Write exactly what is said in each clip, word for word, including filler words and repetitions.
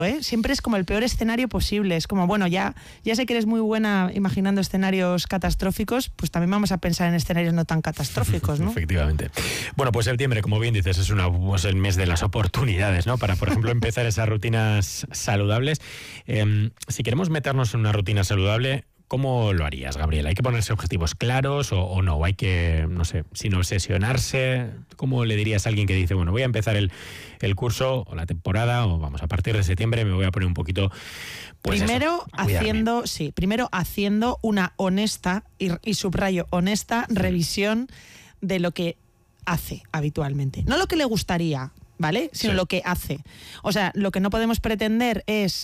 ¿eh? Siempre es como el peor escenario posible. Es como, bueno, ya, ya sé que eres muy buena imaginando escenarios catastróficos, pues también vamos a pensar en escenarios no tan catastróficos, ¿no? Efectivamente. Bueno, pues septiembre, como bien dices, es una, pues el mes de las oportunidades, ¿no? Para, por ejemplo, empezar esas rutinas saludables. Eh, si queremos meternos en una rutina saludable, ¿cómo lo harías, Gabriela? ¿Hay que ponerse objetivos claros o, o no? ¿O hay que, no sé, sin obsesionarse? ¿Cómo le dirías a alguien que dice, bueno, voy a empezar el, el curso o la temporada, o vamos, a partir de septiembre me voy a poner un poquito... Pues primero eso, haciendo, sí, primero haciendo una honesta, y, y subrayo, honesta sí. revisión de lo que hace habitualmente. No lo que le gustaría, ¿vale? Sino sí. lo que hace. O sea, lo que no podemos pretender es...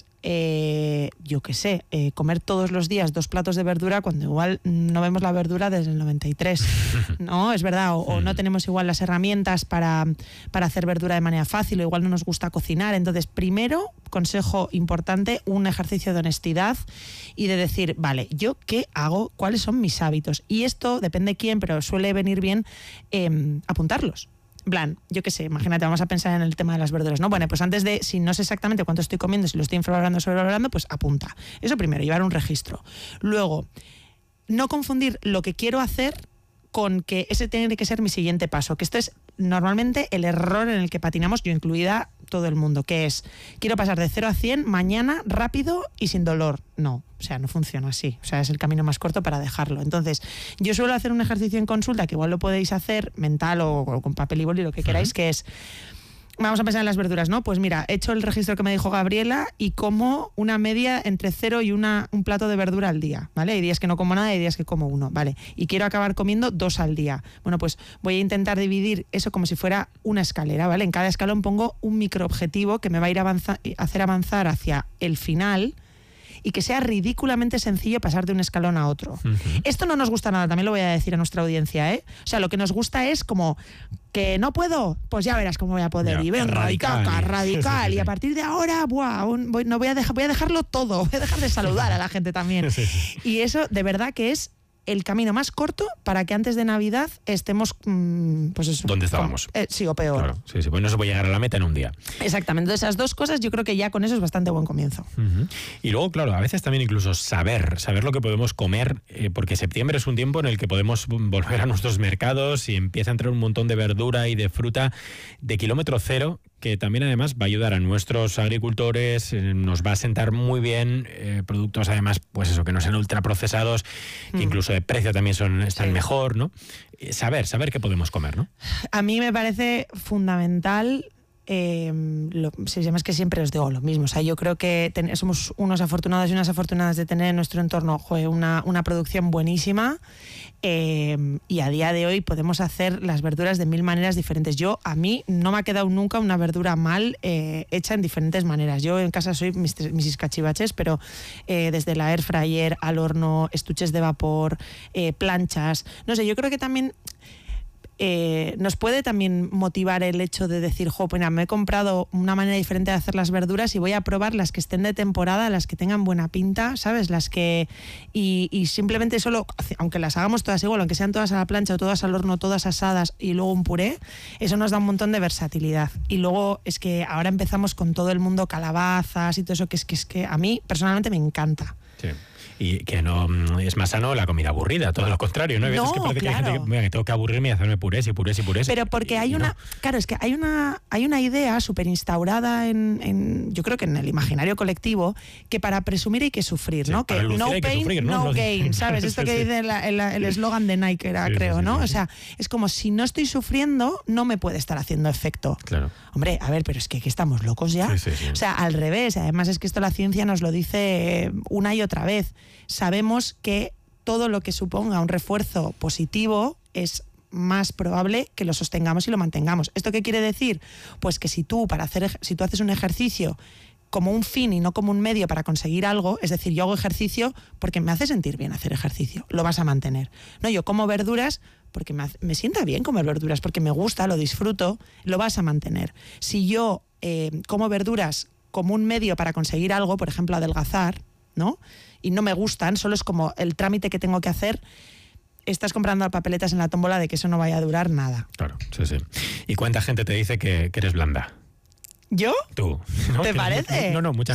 Eh, yo qué sé, eh, comer todos los días dos platos de verdura cuando igual no vemos la verdura desde el noventa y tres, ¿no? Es verdad, o, o no tenemos igual las herramientas para, para hacer verdura de manera fácil, o igual no nos gusta cocinar. Entonces, primero, consejo importante, un ejercicio de honestidad y de decir, vale, ¿yo qué hago? ¿Cuáles son mis hábitos? Y esto, depende de quién, pero suele venir bien eh, apuntarlos. Plan, yo qué sé, imagínate, vamos a pensar en el tema de las verduras, ¿no? Bueno, pues antes de, si no sé exactamente cuánto estoy comiendo, si lo estoy infravalorando o sobrevalorando, pues apunta. Eso primero, llevar un registro. Luego, no confundir lo que quiero hacer con que ese tiene que ser mi siguiente paso, que esto es normalmente el error en el que patinamos, yo incluida todo el mundo, que es, quiero pasar de cero a cien mañana, rápido y sin dolor. No, o sea, no funciona así. O sea, es el camino más corto para dejarlo. Entonces, yo suelo hacer un ejercicio en consulta, que igual lo podéis hacer mental o, o con papel y boli, lo que queráis, uh-huh. que es... Vamos a pensar en las verduras, ¿no? Pues mira, he hecho el registro que me dijo Gabriela y como una media entre cero y una, un plato de verdura al día, ¿vale? Hay días que no como nada y hay días que como uno, ¿vale? Y quiero acabar comiendo dos al día. Bueno, pues voy a intentar dividir eso como si fuera una escalera, ¿vale? En cada escalón pongo un microobjetivo que me va a ir avanza- hacer avanzar hacia el final y que sea ridículamente sencillo pasar de un escalón a otro. Uh-huh. Esto no nos gusta nada, también lo voy a decir a nuestra audiencia, ¿eh? O sea, lo que nos gusta es como... que no puedo, pues ya verás cómo voy a poder. Ya, y venga, radical, y caca, radical. Sí, sí, sí. Y a partir de ahora, buah, un, voy, no voy a, dejar, voy a dejarlo todo. Voy a dejar de saludar a la gente también. Sí, sí. Y eso, de verdad, que es el camino más corto para que antes de Navidad estemos, mmm, pues eso. ¿Dónde estábamos? Como, eh, sí, o peor. Claro, sí, sí, pues no se puede llegar a la meta en un día. Exactamente. Entonces, esas dos cosas, yo creo que ya con eso es bastante buen comienzo. Uh-huh. Y luego, claro, a veces también incluso saber, saber lo que podemos comer, eh, porque septiembre es un tiempo en el que podemos volver a nuestros mercados y empieza a entrar un montón de verdura y de fruta de kilómetro cero, que también además va a ayudar a nuestros agricultores, eh, nos va a sentar muy bien, eh, productos además, pues eso, que no sean ultraprocesados, que mm. incluso de precio también son están sí. mejor, ¿no? Eh, saber, saber qué podemos comer, ¿no? A mí me parece fundamental... Eh, lo, si es que siempre os digo lo mismo, o sea, yo creo que ten, somos unos afortunados y unas afortunadas de tener en nuestro entorno joder, una, una producción buenísima eh, y a día de hoy podemos hacer las verduras de mil maneras diferentes. Yo, a mí no me ha quedado nunca una verdura mal eh, hecha en diferentes maneras. Yo en casa soy mis cachivaches, pero eh, desde la air fryer al horno, estuches de vapor, eh, planchas, no sé, yo creo que también Eh, nos puede también motivar el hecho de decir, jo, pues mira, me he comprado una manera diferente de hacer las verduras y voy a probar las que estén de temporada, las que tengan buena pinta, ¿sabes? Las que... Y, y simplemente solo, aunque las hagamos todas igual, aunque sean todas a la plancha o todas al horno, todas asadas y luego un puré, eso nos da un montón de versatilidad. Y luego es que ahora empezamos con todo el mundo calabazas y todo eso, que es que, es que a mí personalmente me encanta. Sí. Y que no es más sano la comida aburrida, todo lo contrario, ¿no? Hay veces no, que parece claro. que hay gente que, mira, que tengo que aburrirme y hacerme purés y purés y purés. Pero porque y, hay y una, no. claro, es que hay una, hay una idea súper instaurada en, en, yo creo que en el imaginario colectivo, que para presumir hay que sufrir, sí, ¿no? Que no pain, que sufrir, ¿no? no gain, ¿sabes? Esto que dice la, el eslogan de Nike era, sí, creo, sí, sí, ¿no? Sí, sí. O sea, es como si no estoy sufriendo, no me puede estar haciendo efecto. Claro. Hombre, a ver, pero es que aquí estamos locos ya. Sí, sí, sí. O sea, al revés, además es que esto la ciencia nos lo dice una y otra vez. Sabemos que todo lo que suponga un refuerzo positivo es más probable que lo sostengamos y lo mantengamos. ¿Esto qué quiere decir? Pues que si tú, para hacer, si tú haces un ejercicio como un fin y no como un medio para conseguir algo, es decir, yo hago ejercicio porque me hace sentir bien hacer ejercicio, lo vas a mantener. No, yo como verduras porque me, hace, me sienta bien comer verduras, porque me gusta, lo disfruto, lo vas a mantener. Si yo eh, como verduras como un medio para conseguir algo, por ejemplo, adelgazar, ¿no? Y no me gustan, solo es como el trámite que tengo que hacer, estás comprando papeletas en la tómbola de que eso no vaya a durar nada. Claro, sí, sí. ¿Y cuánta gente te dice que, que eres blanda? ¿Yo? Tú. ¿No? ¿Te parece? No, no, mucha